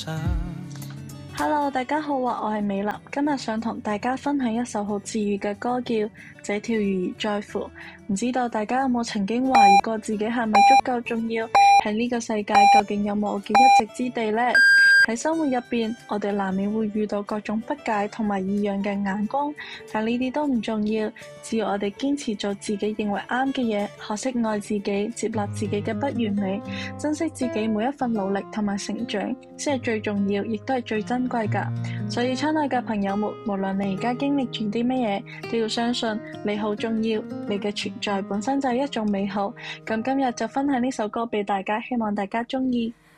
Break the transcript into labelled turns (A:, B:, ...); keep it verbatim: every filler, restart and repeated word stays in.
A: Hello，大家好啊，我係美立，今日想同大家分享一首好治愈嘅歌，叫《這條魚兒在乎》。唔知道大家有冇曾經懷疑過自己係咪足夠重要？喺呢個世界究竟有冇我嘅一席之地呢？喺生活入邊，我哋難免會遇到各種不解同埋異樣嘅眼光，但呢啲都唔重要，只要我哋堅持做自己認為啱嘅嘢，學識愛自己，接納自己嘅不完美，珍惜自己每一份努力同埋成長，先係最重要，亦都係最珍貴㗎。所以親愛嘅朋友們，無論你而家經歷住啲乜嘢，都要相信你好重要，你嘅存在本身就係一種美好。咁今日就分享呢首歌俾大家，希望大家鍾意。